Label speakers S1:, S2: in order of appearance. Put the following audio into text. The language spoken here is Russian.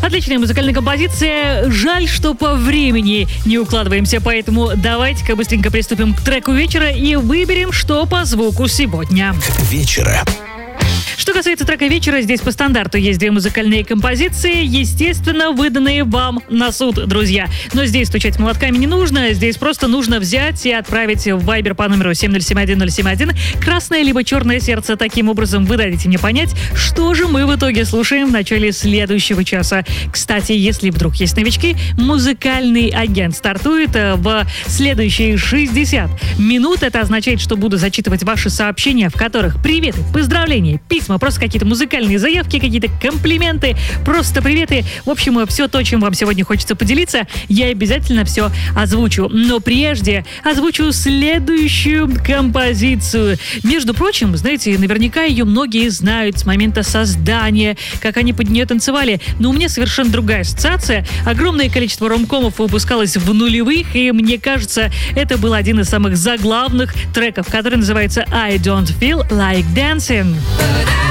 S1: Отличная музыкальная композиция. Жаль, что по времени не укладываемся, поэтому давайте-ка быстренько приступим к треку вечера и выберем, что по звуку сегодня.
S2: Вечера.
S1: Что касается трека вечера, здесь по стандарту есть две музыкальные композиции, естественно, выданные вам на суд, друзья. Но здесь стучать молотками не нужно, здесь просто нужно взять и отправить в Viber по номеру 7071071 красное либо черное сердце. Таким образом вы дадите мне понять, что же мы в итоге слушаем в начале следующего часа. Кстати, если вдруг есть новички, музыкальный агент стартует в следующие 60 минут. Это означает, что буду зачитывать ваши сообщения, в которых приветы, поздравления, письма, просто какие-то музыкальные заявки, какие-то комплименты, просто приветы. В общем, все то, чем вам сегодня хочется поделиться, я обязательно все озвучу. Но прежде озвучу следующую композицию. Между прочим, знаете, наверняка ее многие знают с момента создания, как они под нее танцевали. Но у меня совершенно другая ассоциация. Огромное количество ромкомов выпускалось в нулевых, и мне кажется, это был один из самых заглавных треков, который называется «I Don't Feel Like Dancing».